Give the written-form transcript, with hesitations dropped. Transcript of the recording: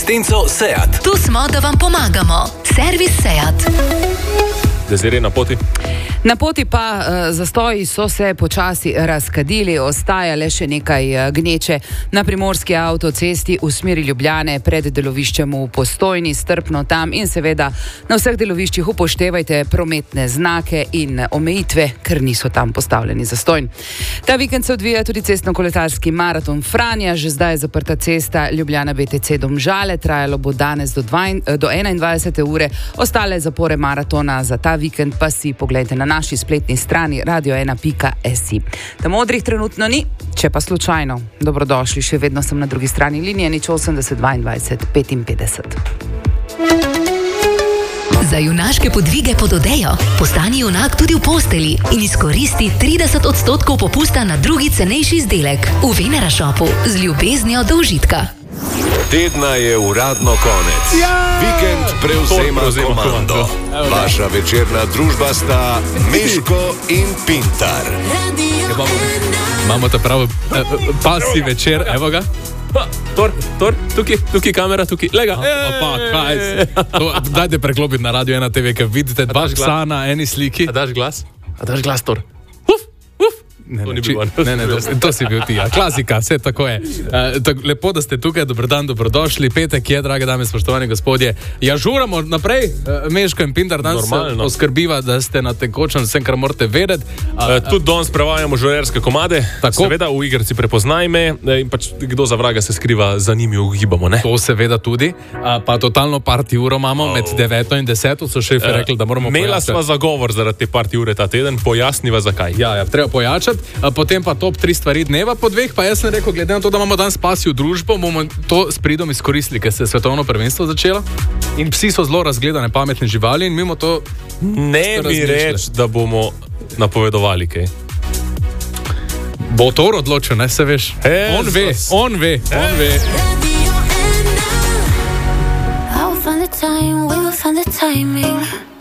Stenco Seat. Tu smo, da vam pomagamo. Servis Seat. Desiree, na poti? Na poti pa zastoji so se počasi razkadili, ostaja le še nekaj gneče na primorski avtocesti v smeri Ljubljane pred deloviščem v Postojni, strpno tam in seveda na vseh deloviščih upoštevajte prometne znake in omejitve, ker niso tam postavljeni zastojn. Ta vikend se odvija tudi cestno-kolesarski maraton Franja, že zdaj je zaprta cesta Ljubljana BTC Domžale, trajalo bo danes do 21. ure, ostale zapore maratona za ta vikend pa si pogledajte na naši spletni strani radio1.si. Da modrih trenutno ni, če pa slučajno. Dobrodošli, še vedno sem na drugi strani linije, nič 80 22 55. Za junaške podvige pod odejo postani junak tudi v posteli in izkoristi 30% popusta na drugi cenejši izdelek v Venera Shopu z ljubeznijo do užitka. Tedna je uradno konec. Vikend prevzema komando. Vaša večerna družba sta Miško in Pintar. Imamo ta pravi pasi večer, evo ga. Tor, tukaj kamera, tukaj, lega. Dajte preklopiti na Radio 1 TV, ker vidite dva psa na eni sliki. A daš glas, Tor? Ne, to si bil ti, klasika, vse tako je. Lepo, da ste tukaj, dobrodan, dobrodošli. Petek je, drage dame, spoštovani gospodje. Ja, žuramo naprej, Meško in Pintar, danes poskrbiva, da ste na tekočem vsem, kar morate vedeti. Tudi danes prevajamo žurerske komade, tako. Seveda v igrici Prepoznaj me in pač kdo za vraga se skriva, za njimi ugibamo, ne? To seveda tudi, pa totalno party uro imamo, med 9 in 10, so šefi rekli, da moramo pojasniti. Imela sva zagovor zaradi te party ure ta teden, pojasniva zakaj. Ja, treba pojačati. Potem pa top 3 stvari dneva po 2, pa jaz sem rekel, glede na to, da imamo danes pasjo družbo, bomo to s pridom izkoristili, ker se je svetovno prvenstvo začelo in psi so zelo razgledane, pametne živali in mimo to ne bi reč, da bomo napovedovali kaj. Bo Tor odločil, ne, se veš. On ve. I'll find the time, we will find the timing.